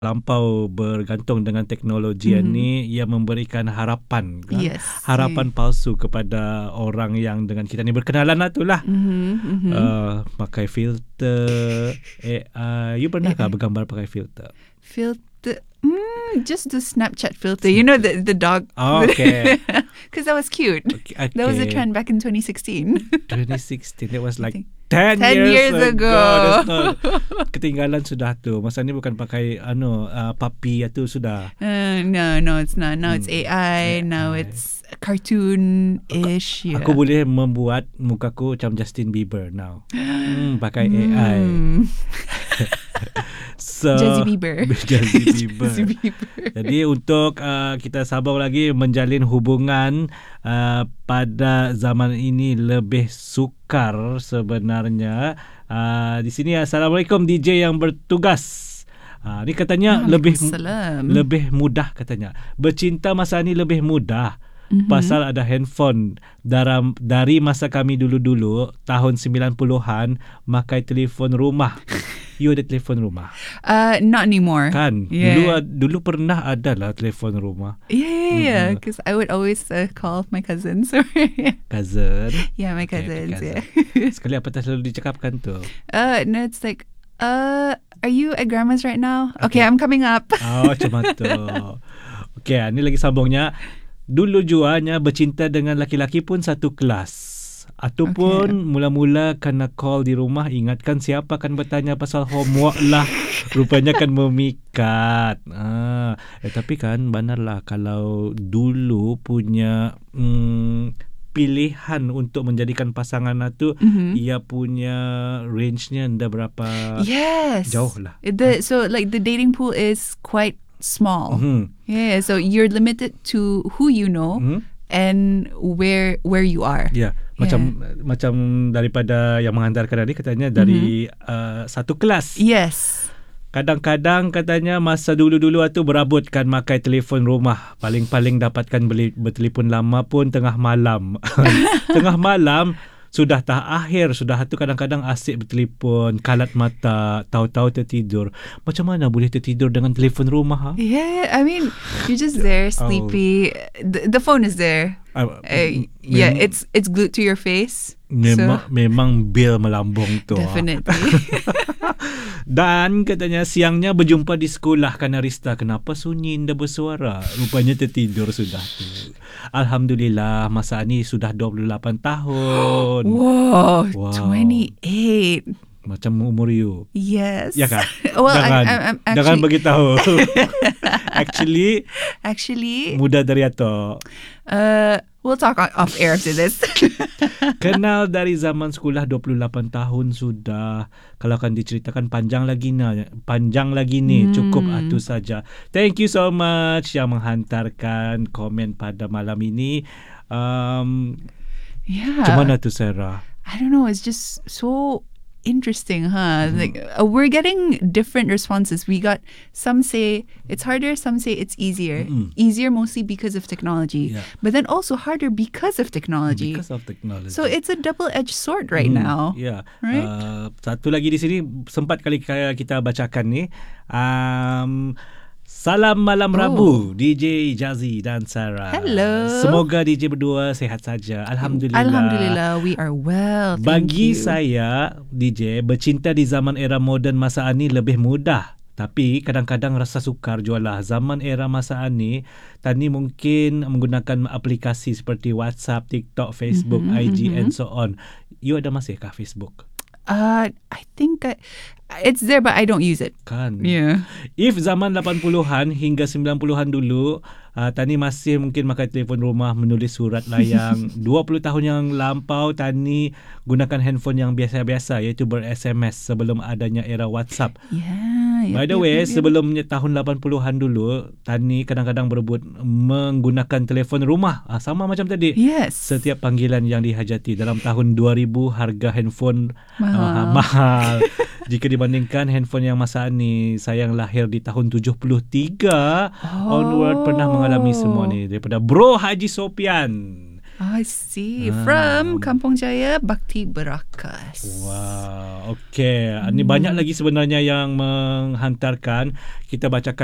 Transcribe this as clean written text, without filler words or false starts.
lampau bergantung dengan teknologi ni, ia memberikan harapan kan? Yes. Harapan palsu kepada orang yang dengan kita ni berkenalan lah tu lah. Pakai filter AI. You pernahkah bergambar pakai filter? Filter. Just the Snapchat filter. You know the dog. Oh, okay. Because that was cute. Okay. That was a trend back in 2016. 2016. That was like 10 years ago. That's not, ketinggalan sudah tu. Masa ni bukan pakai puppy itu sudah. No, it's not. Now it's AI. Now it's cartoon-ish. Yeah. Aku boleh membuat mukaku macam Justin Bieber now. Pakai AI. So, Jazzy Bieber. Jazzy Bieber. Jadi untuk kita sabar lagi menjalin hubungan pada zaman ini lebih sukar sebenarnya. Di sini Assalamualaikum DJ yang bertugas. Ni katanya lebih mudah katanya. Bercinta masa ni lebih mudah. Pasal ada handphone. Dari masa kami dulu-dulu tahun 90-an pakai telefon rumah. You ada telefon rumah? Not anymore. Kan? Yeah. Dulu pernah ada lah telefon rumah. Yeah. Because I would always call my cousins. Cousin? Yeah, my cousins. Okay, Yeah. Sekali apa tak selalu dicakapkan tu? No, it's like, are you at grandma's right now? Okay, I'm coming up. Oh, macam tu. Okay, ni lagi sambungnya. Dulu juanya bercinta dengan laki-laki pun satu kelas. Ataupun mula-mula kena call di rumah, ingatkan siapa akan bertanya pasal homework lah. Rupanya kan memikat. Tapi kan benarlah kalau dulu punya pilihan untuk menjadikan pasangan itu, ia punya range-nya dah berapa jauh lah. So like the dating pool is quite small. Yeah, so you're limited to who you know and where you are. Yeah. Macam daripada yang menghantarkan tadi katanya dari satu kelas. Yes. Kadang-kadang katanya masa dulu-dulu itu berabutkan pakai telefon rumah. Paling-paling dapatkan bertelefon lama pun tengah malam. Tengah malam sudah akhir, sudah tu kadang-kadang asyik bertelefon, kalat mata, tahu-tahu tertidur. Macam mana boleh tertidur dengan telefon rumah? Yeah, I mean, you're just there, sleepy. The phone is there. Yeah, it's glued to your face. Memang bil melambung tu. Definitely. Dan katanya siangnya berjumpa di sekolah Kanarista. Kenapa sunyi dah bersuara? Rupanya tertidur sudah tu. Alhamdulillah masa ni sudah 28 tahun. Wow. 28. Macam umur you. Yes. Ya kan? Well, jangan beritahu. Actually muda dari Ato. We'll talk off air after this. Kenal dari zaman sekolah 28 tahun sudah. Kalau akan diceritakan panjang lagi ni. Cukup itu saja. Thank you so much yang menghantarkan komen pada malam ini. Macam mana tu Sarah? I don't know, it's just so interesting, huh? Like we're getting different responses. We got some say it's harder, some say it's easier. Easier mostly because of technology, but then also harder because of technology. So it's a double-edged sword right now. Yeah. Right. Satu lagi di sini sempat kali kita bacakan ni. Salam malam Rabu, DJ Jazzy dan Sarah. Hello. Semoga DJ berdua sehat saja. Alhamdulillah, we are well. Bagi saya, DJ, bercinta di zaman era moden masa ini lebih mudah. Tapi kadang-kadang rasa sukar jualah. Zaman era masa ini, tani mungkin menggunakan aplikasi seperti WhatsApp, TikTok, Facebook, IG and so on. You ada masihkah Facebook? I think it's there, but I don't use it. Kan. Yeah. If zaman 80-an hingga 90-an dulu, Tani masih mungkin pakai telefon rumah, menulis surat layang. 20 tahun yang lampau, Tani gunakan handphone yang biasa-biasa, iaitu ber-SMS sebelum adanya era WhatsApp. Yeah. By the way, sebelumnya tahun 80-an dulu, Tani kadang-kadang berebut menggunakan telefon rumah. Sama macam tadi. Yes. Setiap panggilan yang dihajati. Dalam tahun 2000, harga handphone mahal. Jika dibandingkan handphone yang masa ni, saya yang lahir di tahun 73 onward pernah mengalami semua ni. Daripada Bro Haji Sopian. I see. From Kampong Jaya, Bakti Berakas. Wow, okey. Ni banyak lagi sebenarnya yang menghantarkan. Kita bacakan